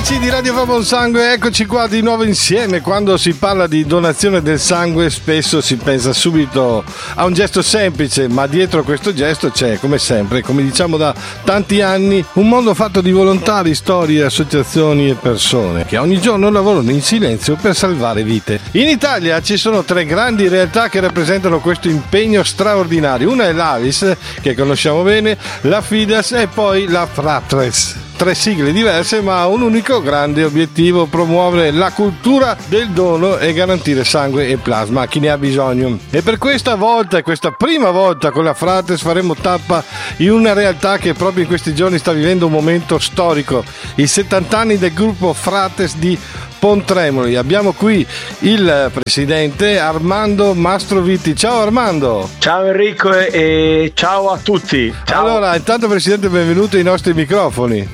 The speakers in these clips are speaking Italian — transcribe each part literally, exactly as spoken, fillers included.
Amici di Radio Fa Buon Sangue, eccoci qua di nuovo insieme. Quando si parla di donazione del sangue spesso si pensa subito a un gesto semplice, ma dietro questo gesto c'è, come sempre, come diciamo da tanti anni, un mondo fatto di volontari, storie, associazioni e persone che ogni giorno lavorano in silenzio per salvare vite. In Italia ci sono tre grandi realtà che rappresentano questo impegno straordinario. Una è l'Avis, che conosciamo bene, la Fides e poi la Fratres. Tre sigle diverse ma un unico grande obiettivo: promuovere la cultura del dono e garantire sangue e plasma a chi ne ha bisogno. E per questa volta, e questa prima volta con la Fratres, faremo tappa in una realtà che proprio in questi giorni sta vivendo un momento storico, i settanta anni del gruppo Fratres di Pontremoli. Abbiamo qui il presidente Armando Mastrovitti. Ciao Armando. Ciao Enrico e ciao a tutti. Ciao. Allora, intanto presidente, benvenuto ai nostri microfoni.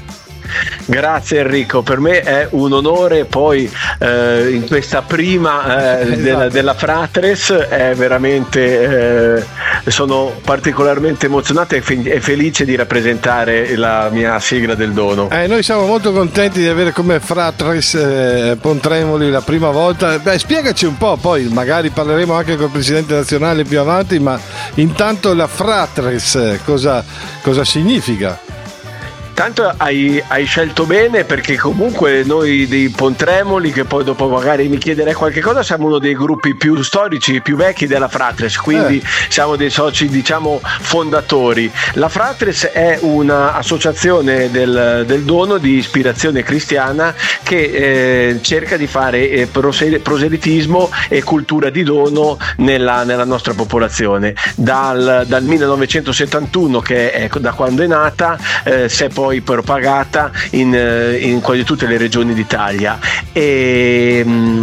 Grazie Enrico, per me è un onore poi eh, in questa prima eh, esatto. della, della Fratres, è veramente eh, sono particolarmente emozionato e, fe- e felice di rappresentare la mia sigla del dono. Eh, noi siamo molto contenti di avere come Fratres eh, Pontremoli la prima volta. Beh, spiegaci un po', poi magari parleremo anche col presidente nazionale più avanti, ma intanto la Fratres cosa, cosa significa? Tanto hai, hai scelto bene, perché comunque noi dei Pontremoli, che poi dopo magari mi chiederei qualche cosa, siamo uno dei gruppi più storici, più vecchi della Fratres, quindi eh. siamo dei soci, diciamo, fondatori. La Fratres è un'associazione del, del dono di ispirazione cristiana che eh, cerca di fare eh, prose- proselitismo e cultura di dono nella, nella nostra popolazione. Dal, dal millenovecentosettantuno, che è da quando è nata, eh, si è poi poi propagata in, in quasi tutte le regioni d'Italia e,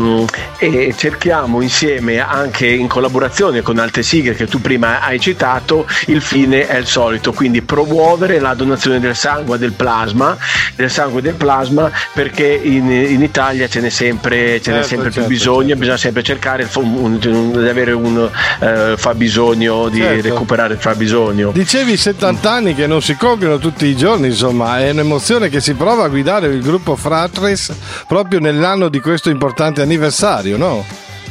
e cerchiamo insieme, anche in collaborazione con altre sigle che tu prima hai citato, il fine è il solito, quindi promuovere la donazione del sangue, del plasma, del sangue e del plasma, perché in, in Italia ce n'è sempre, ce n'è certo, sempre certo, più bisogno, certo. Bisogna sempre cercare di avere un uh, fabbisogno, di certo. recuperare il fabbisogno. Dicevi settanta anni che non si compiono tutti i giorni, insomma. Ma è un'emozione che si prova a guidare il gruppo Fratres proprio nell'anno di questo importante anniversario, no?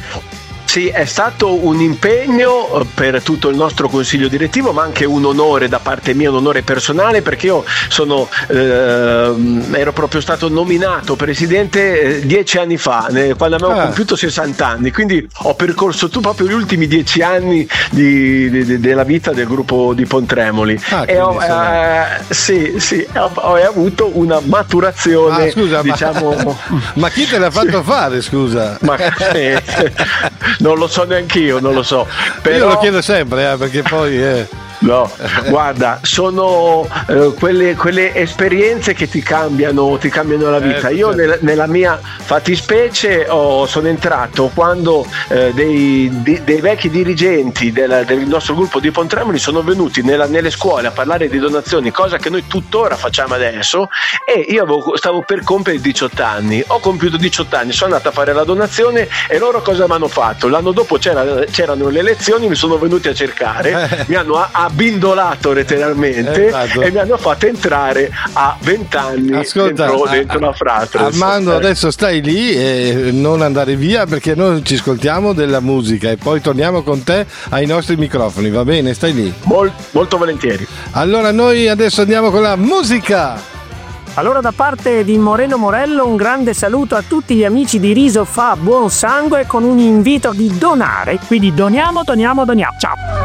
Sì, è stato un impegno per tutto il nostro consiglio direttivo, ma anche un onore da parte mia, un onore personale, perché io sono eh, ero proprio stato nominato presidente eh, dieci anni fa, eh, quando avevo ah. compiuto sessanta anni, quindi ho percorso tu proprio gli ultimi dieci anni di, di, di, della vita del gruppo di Pontremoli. Ah, e ho, eh, sì, sì, ho, ho avuto una maturazione. Ah, scusa, diciamo. Ma, ma chi te l'ha fatto sì. fare, scusa? Ma, eh, non lo so neanche io, non lo so. Però... Io lo chiedo sempre, eh, perché poi... Eh... No, guarda, sono eh, quelle, quelle esperienze che ti cambiano, ti cambiano la vita. Io nel, nella mia fattispecie ho, sono entrato quando eh, dei, di, dei vecchi dirigenti del, del nostro gruppo di Pontremoli sono venuti nella, nelle scuole a parlare di donazioni, cosa che noi tuttora facciamo adesso, e io avevo, stavo per compiere diciotto anni. Ho compiuto diciotto anni, sono andato a fare la donazione e loro cosa mi hanno fatto? L'anno dopo c'era, c'erano le elezioni, mi sono venuti a cercare, mi hanno a, abbindolato letteralmente esatto. e mi hanno fatto entrare a venti anni Ascolta, dentro, a, dentro la Fratres. Armando, adesso stai lì e non andare via, perché noi ci ascoltiamo della musica e poi torniamo con te ai nostri microfoni, va bene? Stai lì. Mol, molto volentieri. Allora noi adesso andiamo con la musica. Allora, da parte di Moreno Morello, un grande saluto a tutti gli amici di Riso Fa Buon Sangue, con un invito di donare. Quindi doniamo, doniamo, doniamo. Ciao!